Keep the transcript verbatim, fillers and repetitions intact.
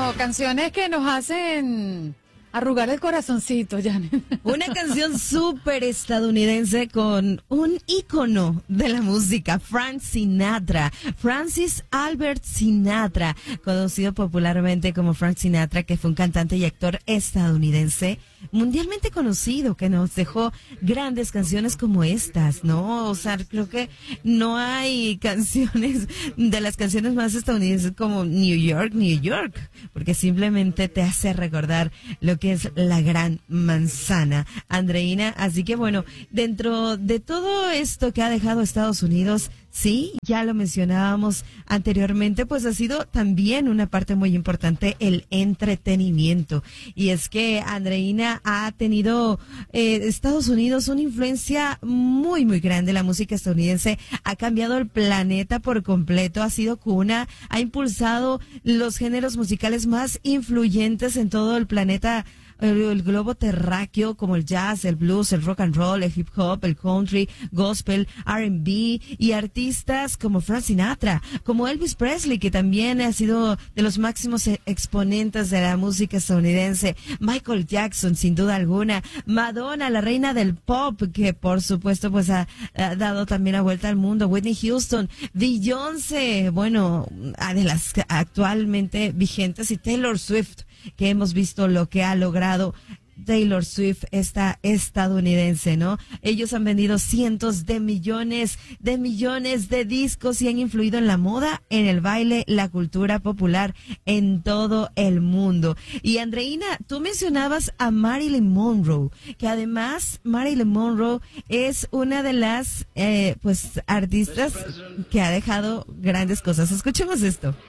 Bueno, canciones que nos hacen arrugar el corazoncito, Janet. Una canción súper estadounidense con un ícono de la música, Frank Sinatra. Francis Albert Sinatra, conocido popularmente como Frank Sinatra, que fue un cantante y actor estadounidense mundialmente conocido, que nos dejó grandes canciones como estas, ¿no? O sea, creo que no hay canciones de las canciones más estadounidenses como New York, New York, porque simplemente te hace recordar lo que es la Gran Manzana, Andreina. Así que bueno, dentro de todo esto que ha dejado Estados Unidos, sí, ya lo mencionábamos anteriormente, pues ha sido también una parte muy importante el entretenimiento. Y es que, Andreina, ha tenido eh, Estados Unidos una influencia muy, muy grande. La música estadounidense ha cambiado el planeta por completo, ha sido cuna, ha impulsado los géneros musicales más influyentes en todo el planeta, El, el globo terráqueo, como el jazz, el blues, el rock and roll, el hip hop, el country, gospel, R and B, y artistas como Frank Sinatra, como Elvis Presley, que también ha sido de los máximos exponentes de la música estadounidense, Michael Jackson, sin duda alguna, Madonna, la reina del pop, que por supuesto pues ha, ha dado también la vuelta al mundo, Whitney Houston, Beyoncé, bueno, de las actualmente vigentes, y Taylor Swift, que hemos visto lo que ha logrado Taylor Swift, esta estadounidense, ¿no? Ellos han vendido cientos de millones de millones de discos y han influido en la moda, en el baile, la cultura popular en todo el mundo. Y Andreina, tú mencionabas a Marilyn Monroe, que además Marilyn Monroe es una de las eh, pues artistas que ha dejado grandes cosas. Escuchemos esto.